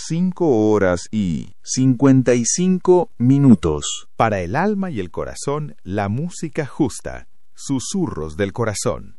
5:55. Para el alma y el corazón, la música justa. Susurros del corazón.